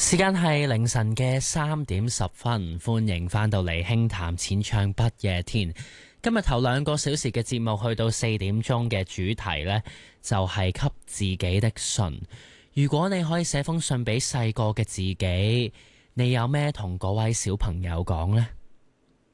時間係凌晨嘅3:10，歡迎翻到嚟輕談淺唱不夜天。今日頭2個小時嘅節目去到4點鐘嘅主題呢，就係給自己的信。如果你可以寫封信俾細個嘅自己，你有咩同嗰位小朋友講呢？